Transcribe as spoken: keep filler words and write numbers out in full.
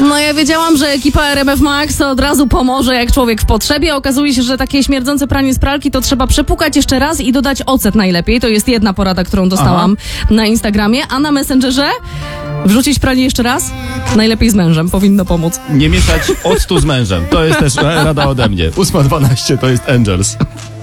No ja wiedziałam, że ekipa R M F Max od razu pomoże jak człowiek w potrzebie. Okazuje się, że takie śmierdzące pranie z pralki to trzeba przepukać jeszcze raz i dodać ocet najlepiej. To jest jedna porada, którą dostałam Aha. na Instagramie. A na Messengerze wrzucić pranie jeszcze raz? Najlepiej z mężem, powinno pomóc. Nie mieszać octu z mężem. To jest też rada ode mnie. ósma dwanaście to jest Angels.